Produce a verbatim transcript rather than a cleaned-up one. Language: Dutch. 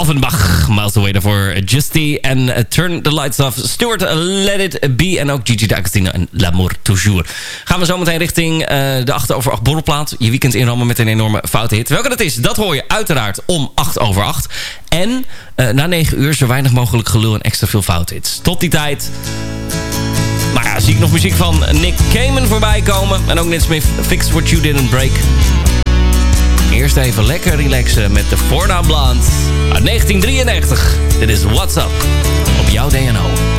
Offenbach. Miles Away daarvoor Justy en uh, Turn the Lights Off. Stuart, uh, Let It Be. En ook Gigi D'Agostino en L'amour toujours. Gaan we zo meteen richting uh, de acht over acht borrelplaat. Je weekend inrammen met een enorme foute hit. Welke dat is, dat hoor je uiteraard om acht over acht. En uh, na negen uur zo weinig mogelijk gelul en extra veel foute hits. Tot die tijd... Maar ja, zie ik nog muziek van Nick Cayman voorbij komen. En ook Ned Smith, Fix What You Didn't Break. Eerst even lekker relaxen met de Four Down Blondes uit negentien drieënnegentig. Dit is What's Up op jouw D N O.